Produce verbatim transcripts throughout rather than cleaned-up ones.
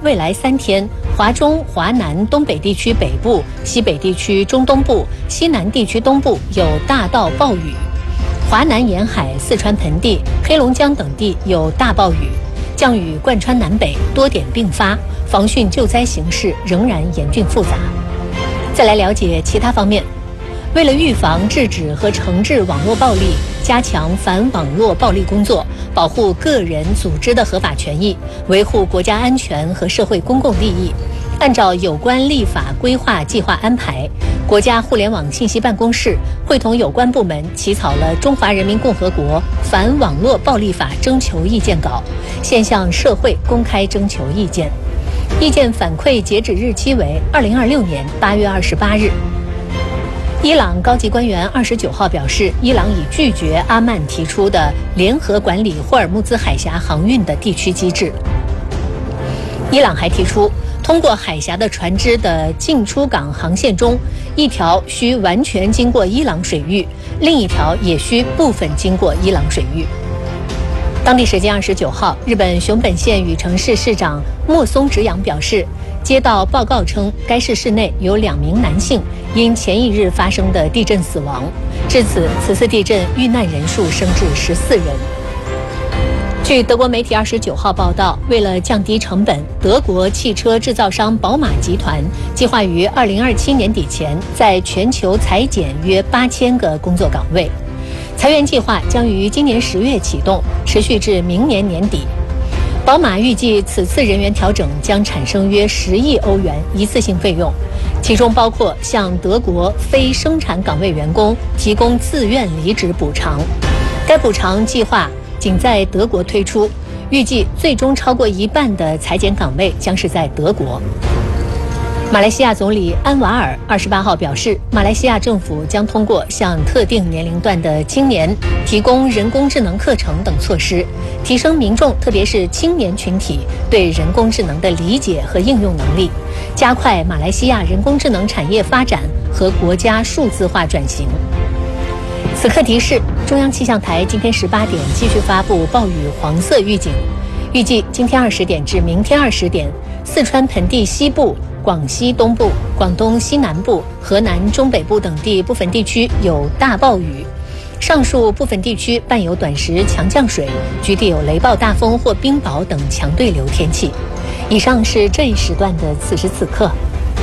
未来三天，华中、华南、东北地区北部、西北地区中东部、西南地区东部有大到暴雨，华南沿海、四川盆地、黑龙江等地有大暴雨，降雨贯穿南北，多点并发，防汛救灾形势仍然严峻复杂。再来了解其他方面。为了预防、制止和惩治网络暴力，加强反网络暴力工作，保护个人、组织的合法权益，维护国家安全和社会公共利益，按照有关立法规划计划安排，国家互联网信息办公室会同有关部门起草了《中华人民共和国反网络暴力法》征求意见稿，现向社会公开征求意见。意见反馈截止日期为二零二六年八月二十八日。伊朗高级官员二十九号表示，伊朗已拒绝阿曼提出的联合管理霍尔木兹海峡航运的地区机制。伊朗还提出，通过海峡的船只的进出港航线中，一条需完全经过伊朗水域，另一条也需部分经过伊朗水域。当地时间二十九号，日本熊本县羽城市市长木松直阳表示，接到报告称，该市市内有两名男性因前一日发生的地震死亡，至此，此次地震遇难人数升至十四人。据德国媒体二十九号报道，为了降低成本，德国汽车制造商宝马集团计划于二零二七年底前在全球裁减约八千个工作岗位。裁员计划将于今年十月启动，持续至明年年底。宝马预计此次人员调整将产生约十亿欧元一次性费用，其中包括向德国非生产岗位员工提供自愿离职补偿。该补偿计划仅在德国推出，预计最终超过一半的裁减岗位将是在德国。马来西亚总理安瓦尔二十八号表示，马来西亚政府将通过向特定年龄段的青年提供人工智能课程等措施，提升民众特别是青年群体对人工智能的理解和应用能力，加快马来西亚人工智能产业发展和国家数字化转型。此刻提示，中央气象台今天十八点继续发布暴雨黄色预警，预计今天二十点至明天二十点，四川盆地西部、广西东部、广东西南部、河南中北部等地部分地区有大暴雨，上述部分地区伴有短时强降水，局地有雷暴大风或冰雹等强对流天气。以上是这一时段的此时此刻。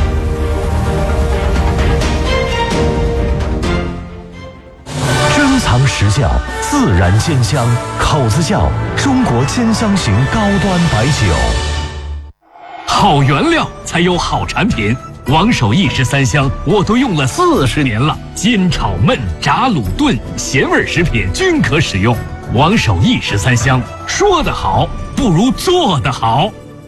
珍藏实窖，自然鲜香，口子窖，中国兼香型高端白酒。 好原料才有好产品，王守义十三香我都用了四十年了，煎炒焖炸卤炖咸味食品均可使用。王守义十三香，说得好不如做得好。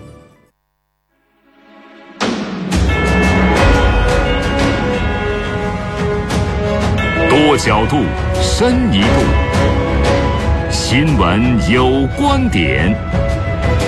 多角度，深一度，新闻有观点。